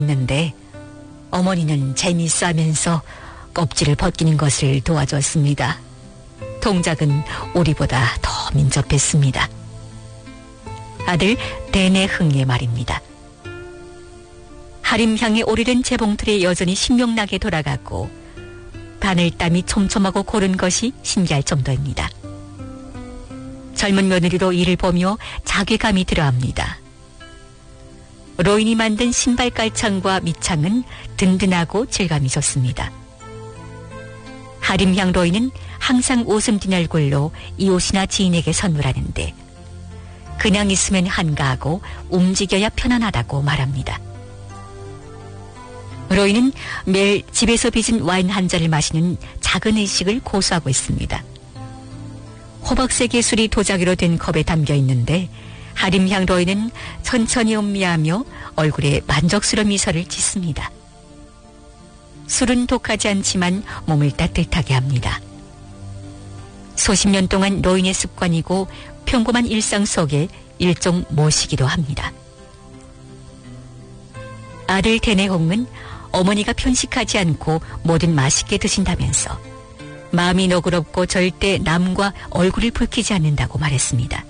했는데 어머니는 재미있어 하면서 껍질을 벗기는 것을 도와줬습니다. 동작은 우리보다 더 민첩했습니다. 아들 대내흥의 말입니다. 하림향에 오르는 재봉틀이 여전히 신명나게 돌아갔고 바늘땀이 촘촘하고 고른 것이 신기할 정도입니다. 젊은 며느리로 이를 보며 자괴감이 들어합니다. 로인이 만든 신발 깔창과 밑창은 든든하고 질감이 좋습니다. 하림향 로인은 항상 오슴 뒷날골로 이 옷이나 지인에게 선물하는데 그냥 있으면 한가하고 움직여야 편안하다고 말합니다. 로인은 매일 집에서 빚은 와인 한 잔을 마시는 작은 의식을 고수하고 있습니다. 호박색의 술이 도자기로 된 컵에 담겨 있는데 하림향 로인은 천천히 음미하며 얼굴에 만족스러운 미소를 짓습니다. 술은 독하지 않지만 몸을 따뜻하게 합니다. 수십 년 동안 로인의 습관이고 평범한 일상 속에 일종 모시기도 합니다. 아들 대내홍은 어머니가 편식하지 않고 뭐든 맛있게 드신다면서 마음이 너그럽고 절대 남과 얼굴을 붉히지 않는다고 말했습니다.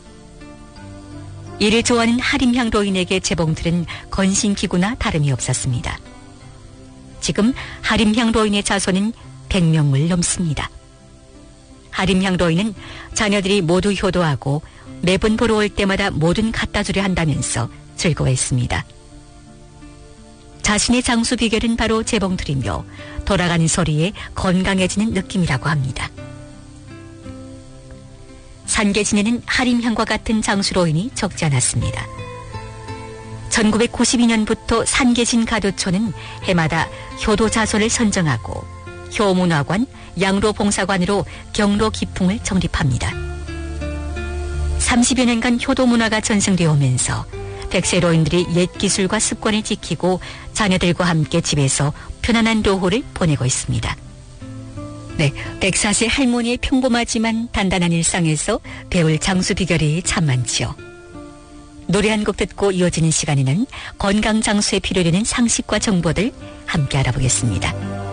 이를 좋아하는 하림향 로인에게 재봉틀은 건신기구나 다름이 없었습니다. 지금 하림향 로인의 자손은 100명을 넘습니다. 하림향 로인은 자녀들이 모두 효도하고 매번 보러 올 때마다 뭐든 갖다 주려 한다면서 즐거워했습니다. 자신의 장수 비결은 바로 재봉틀이며 돌아가는 소리에 건강해지는 느낌이라고 합니다. 산계 지내는 하림향과 같은 장수로인이 적지 않았습니다. 1992년부터 산계진 가도초는 해마다 효도 자손을 선정하고 효문화관, 양로봉사관으로 경로 기풍을 정립합니다. 30여 년간 효도 문화가 전승되어 오면서 100세 로인들이 옛 기술과 습관을 지키고 자녀들과 함께 집에서 편안한 노후를 보내고 있습니다. 네, 104세 할머니의 평범하지만 단단한 일상에서 배울 장수 비결이 참 많지요. 노래 한 곡 듣고 이어지는 시간에는 건강 장수에 필요되는 상식과 정보들 함께 알아보겠습니다.